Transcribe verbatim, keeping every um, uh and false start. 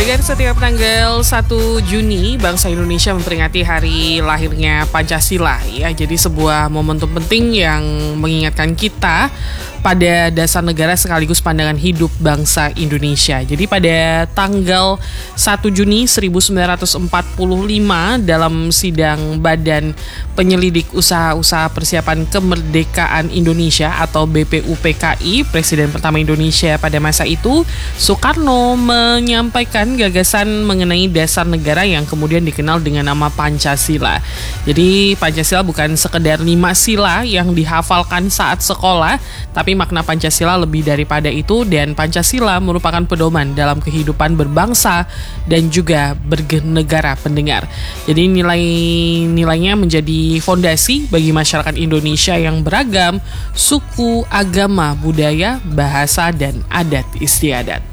Dengan setiap tanggal satu Juni, bangsa Indonesia memperingati hari lahirnya Pancasila ya. Jadi sebuah momentum penting yang mengingatkan kita pada dasar negara sekaligus pandangan hidup bangsa Indonesia. Jadi pada tanggal satu Juni seribu sembilan ratus empat puluh lima dalam sidang Badan Penyelidik Usaha-Usaha Persiapan Kemerdekaan Indonesia atau B P U P K I, Presiden pertama Indonesia pada masa itu, Soekarno menyampaikan gagasan mengenai dasar negara yang kemudian dikenal dengan nama Pancasila. Jadi Pancasila bukan sekedar lima sila yang dihafalkan saat sekolah, tapi makna Pancasila lebih daripada itu, dan Pancasila merupakan pedoman dalam kehidupan berbangsa dan juga bernegara pendengar. Jadi nilai-nilainya menjadi fondasi bagi masyarakat Indonesia yang beragam, suku, agama, budaya, bahasa, dan adat istiadat.